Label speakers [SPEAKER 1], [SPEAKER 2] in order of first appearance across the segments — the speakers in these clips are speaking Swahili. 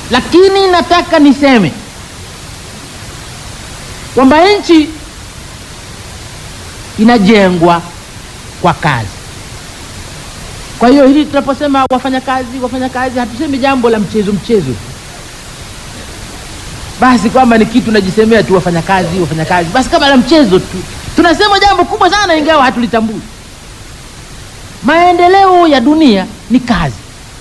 [SPEAKER 1] Lakini nataka niseme kwamba nchi inajengwa kwa kazi. Kwa hiyo hili tunaposema wafanya kazi, hatusemi jambo la mchezo basi kwamba ni kitu najisemea tu wafanya kazi basi kama la mchezo tu. Tunasema jambo kubwa sana ingawa hatulitambui. Maendeleo ya dunia ni kazi.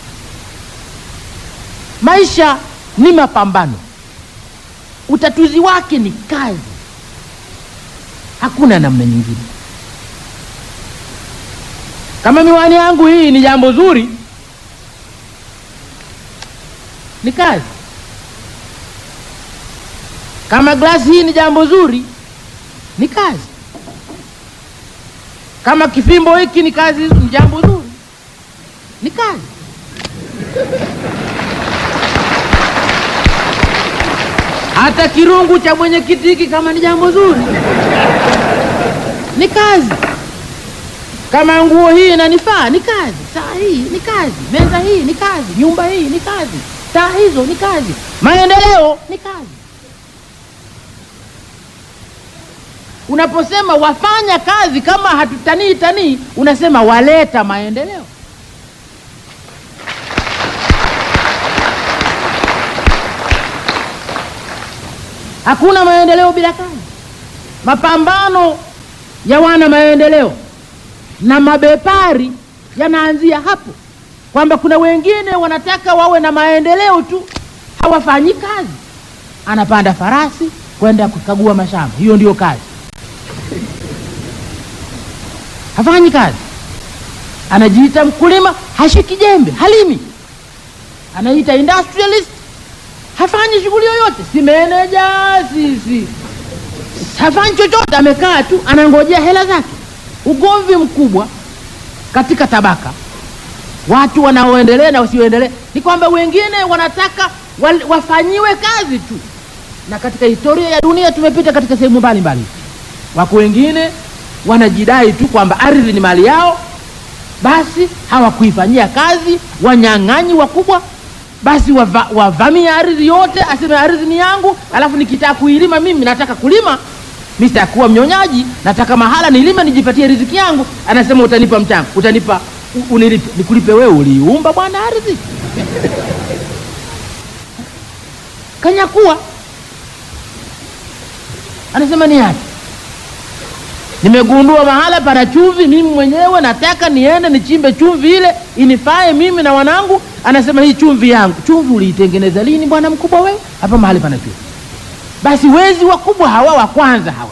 [SPEAKER 1] Maisha ni mapambano. Utatuzi wake ni kazi. Hakuna namna nyingine. Kama miwani yangu hii ni jambo zuri, ni kazi. Kama glasi hii ni jambo zuri, ni kazi. Kama kifimbo hiki ni kazi, ni jambo zuri, ni kazi. Hata kirungu cha mwenyekiti hiki kama ni jambo zuri, ni kazi. Kama nguo hii inanifaa, ni kazi. Saa hii ni kazi, meza hii ni kazi, nyumba hii ni kazi, taa hizo ni kazi, maendeleo ni kazi. Unaposema wafanya kazi, kama hatutanii, unasema waleta maendeleo. Hakuna maendeleo bila kazi. Mapambano ya wana maendeleo na mabepari yanaanzia hapo, kwamba kuna wengine wanataka wawe na maendeleo tu, hawafanyi kazi. Anapanda farasi kwenda kukagua mashamba, hiyo ndio kazi. Hafanyi kazi. Anajiita mkulima, hashiki jembe, halimi. Anaita industrialist, hafanyi shughuli yoyote, si manager, hafanyi chochote, amekaa tu anangojea hela zake. Ugomvi mkubwa katika tabaka, watu wanaoendelea na wasioendelea, ni kwamba wengine wanataka wafanyiwe kazi tu. Na katika historia ya dunia tumepita katika sehemu mbalimbali. Wako wengine wanajidai tu kwamba ardhi ni mali yao, basi hawakuifanyia kazi, wanyang'anyi wakubwa, basi wavamia ardhi yote, aseme ardhi ni yangu, alafu nikitaka kuilima mimi, nataka kulima, mimi sitakuwa mnyonyaji, nataka mahala nilime nijipatie riziki yangu, anasema utanipa mchanga, utanipa unilipe. Nikulipe wewe, uliumba bwana ardhi? Kanyakuwa anasema ni yake. Nimegundua mahala pana chumvi, mimi mwenyewe nataka niende nichimbe chumvi ile inifae mimi na wanangu, anasema hii chumvi yangu. Chumvi uliitengeneza lini bwana mkubwa wewe? Hapa mahali pana chumvi. Basi wezi wakubwa hawa wa kwanza hawa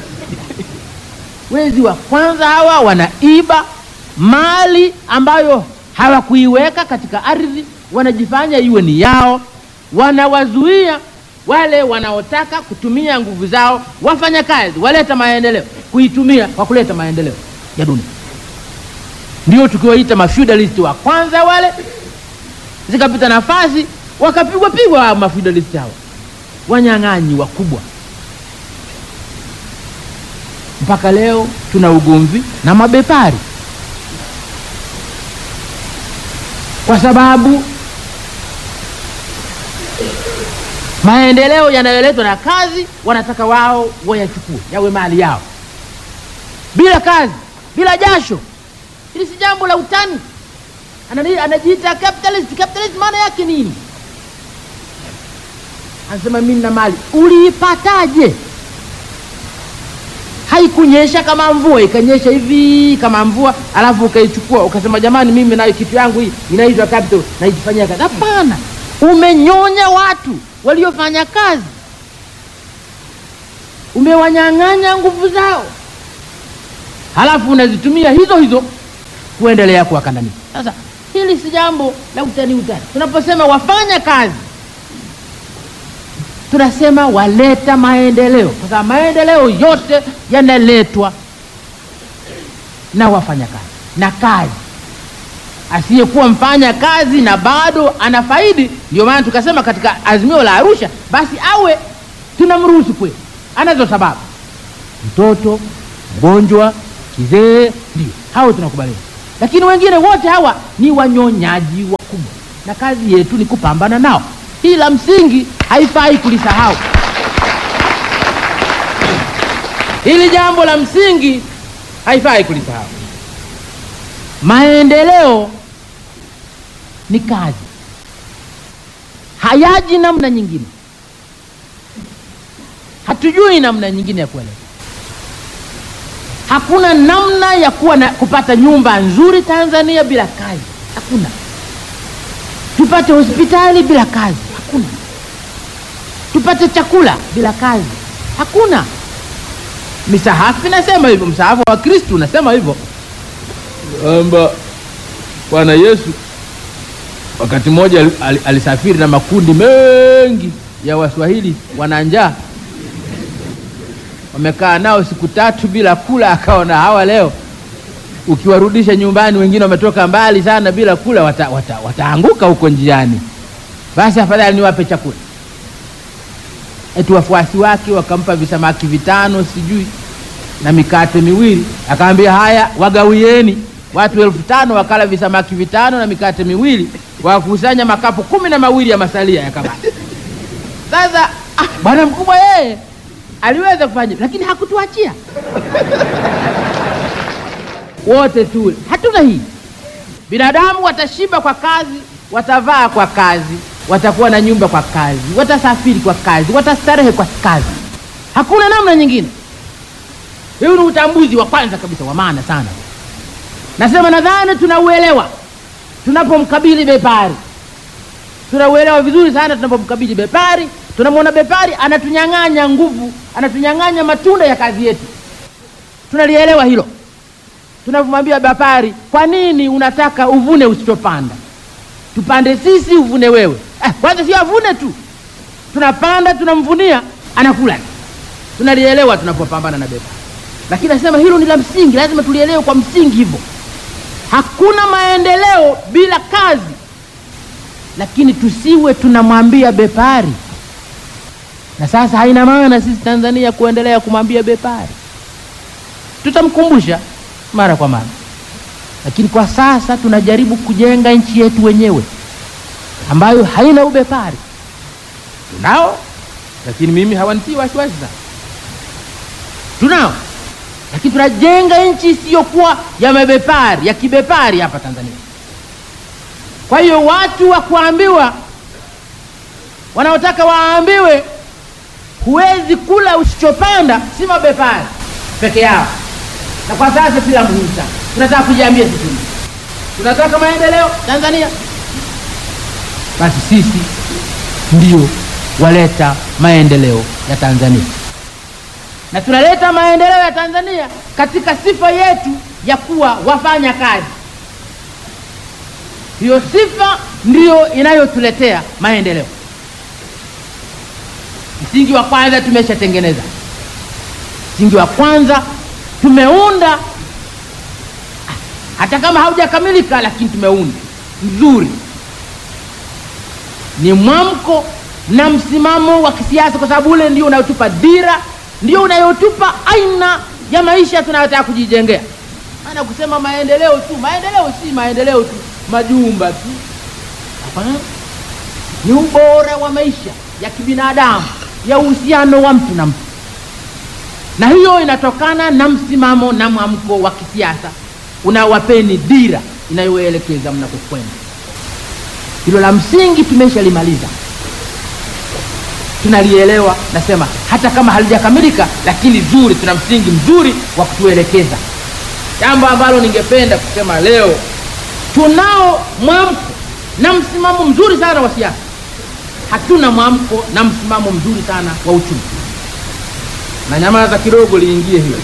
[SPEAKER 1] wezi wa kwanza hawa wanaiba mali ambayo hawakuiweka katika ardhi, wanajifanya iwe ni yao, wanawazuia wale wanaotaka kutumia nguvu zao wafanya kazi, waleta maendeleo, kuitumia kwa kuleta maendeleo ya dunia. Ndio tukiwaita mafeudalist wa kwanza wale. Zikapita nafasi wakapigwa mafeudalist hao, wanyang'anyi wakubwa. Mpaka leo tuna ugomvi na mabepari, kwa sababu maendeleo yanayoletwa na kazi wanataka wao wayachukue, yawe mali yao, bila kazi, bila jasho. Hili si jambo la utani. Anajiita capitalist. Capitalist maana yake nini? Anasema mimi na mali. Uliipataje? Haikunyesha kama mvua, ikanyesha hivi kama mvua, alafu ukaichukua ukasema jamani mimi nayo kitu yangu hii inaitwa capital na ijifanyia kazi. Hapana. Umenyonya watu waliofanya kazi, umewanyang'anya nguvu zao, halafu unazitumia hizo kuendelea kuwakandamiza. Sasa hili si jambo la utani. Tunaposema wafanya kazi, tunasema waleta maendeleo, kwa sababu maendeleo yote yanaletwa na wafanya kazi. Na kazi, asiyekuwa mfanya kazi na bado anafaidi, ndio maana tukasema katika azimio la Arusha, basi awe tunamruhusu kweli, anazo sababu, mtoto, mgonjwa, kizee, ndio hao tunakubaliana. Lakini wengine wote hawa ni wanyonyaji wakubwa, na kazi yetu ni kupambana nao. hii la msingi haifai kulisahau. Hili jambo la msingi haifai kulisahau. Maendeleo ni kazi, hayaji namna nyingine. Hatujui namna nyingine ya kueleza. Hakuna namna ya kupata nyumba nzuri Tanzania bila kazi. Hakuna. Tupate hospitali bila kazi. Hakuna. Tupate chakula bila kazi. Hakuna. Misahafu nasema hivyo, msahafu wa Kristo unasema hivyo. Bwana Yesu wakati mmoja alisafiri na makundi mengi ya Waswahili wana njaa. Wamekaa nao siku 3 bila kula, akaona hawa leo ukiwarudisha nyumbani, wengine wametoka mbali sana bila kula, wataanguka huko njiani. Basi afadhali niwape chakula. Wafuasi wake wakampa visamaki 5 sijui na mikate 2. Akaambia haya wagawieni. Watu 1500 wakala visamaki 5 na mikate 2, wakusanya makapu 12 ya masalia yakabaki. Sasa bwana mkubwa yeye aliweza kufanya, lakini hakutuachia. Wote tu hatuna hii. Binadamu watashiba kwa kazi, watavaa kwa kazi, watakuwa na nyumba kwa kazi, watasafiri kwa kazi, watastarehe kwa kazi. Hakuna namna nyingine. Huu ni utambuzi wa kwanza kabisa wa maana sana. Nasema nadhani tunauelewa tunapomkabili bepari. Tunauelewa vizuri sana tunapomkabili bepari. Tunamwona bepari anatunyang'anya nguvu, anatunyang'anya matunda ya kazi yetu. Tunalielewa hilo. Tunamwambia bepari, kwa nini unataka uvune usichopanda? Tupande sisi, uvune wewe. Kwanza si avune tu. Tunapanda, tunamvunia, anakula. Tunalielewa tunapopambana na bepari. Lakini nasema hilo ni la msingi, lazima tulielewe kwa msingi hivyo. Hakuna maendeleo bila kazi. Lakini tusiwe tunamwambia bepari. Na sasa haina maana sisi Tanzania kuendelea kumwambia bepari. Tutamkumbusha mara kwa mara. Lakini kwa sasa tunajaribu kujenga nchi yetu wenyewe ambayo haina ubepari. Tunao, lakini mimi hawanitii wasiwasi sana. Tunao, lakini tunajenga nchi isiyokuwa ya mabepari, ya kibepari hapa Tanzania. Kwa hiyo watu wa kuambiwa, wanaotaka waambiwe huwezi kula usichopanda, si mabepari peke yao. Na kwa sasa pia muhimu sana. Tunataka kujiambia sisi. Tunataka maendeleo Tanzania. Basi sisi ndio waleta maendeleo ya Tanzania. Na tunaleta maendeleo ya Tanzania katika sifa yetu ya kuwa wafanya kazi. Hiyo sifa ndio inayotuletea maendeleo. Msingi wa kwanza tumeshatengeneza. Msingi wa kwanza tumeunda, hata kama haujakamilika lakini tumeunda mzuri. Ni mwamko na msimamo wa kisiasa, kwa sababu ule ndio unayotupa dira, ndio unayotupa aina ya maisha tunayotaka kujijengea. Maana kusema maendeleo tu, maendeleo si maendeleo tu majumba tu. Hapana. Ni ubora wa maisha ya kibinadamu, ya uhusiano wa mtu na mtu. Na hiyo inatokana na msimamo na mwamko wa kisiasa unawapeni dira inayoelekeza mnakokwenda. Hilo la msingi tumeshalimaliza. Tunalielewa, nasema hata kama halijakamilika lakini zuri, tuna msingi mzuri wa kutuelekeza. Jambo ambalo ningependa kusema leo, tunao mwamko na msimamo mzuri sana wa siasa. Hatuna mwamko na msimamo mzuri sana wa uchumi. Na nyamaza kidogo liingie hiyo.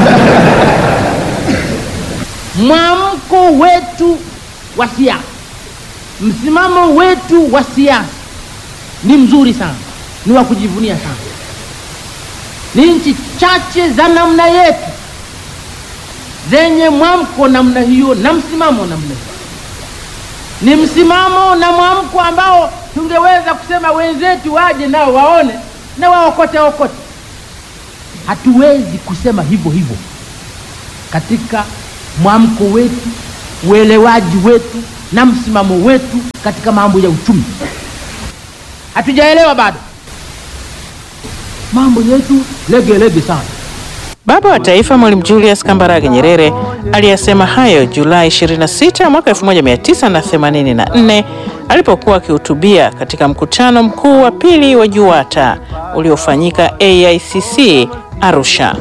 [SPEAKER 1] Mwamko wetu wa siasa, msimamo wetu wa siasa ni mzuri sana, ni wa kujivunia sana. Ni nchi chache za namna yetu zenye mwamko namna hiyo na msimamo namna hiyo. Ni msimamo na mwamko ambao tungeweza kusema wenzetu waje nao waone na waokote. Hatuwezi kusema hivyo katika mwamko wetu, uelewaji wetu na msimamo wetu katika mambo ya uchumi. hatujaelewa bado. Mambo yetu lege sana.
[SPEAKER 2] Baba wa Taifa Mwalimu Julius Kambarage Nyerere aliyasema hayo Julai 26 mwaka 1984 alipokuwa akihutubia katika mkutano mkuu wa pili wa JUWATA uliofanyika AICC Arusha.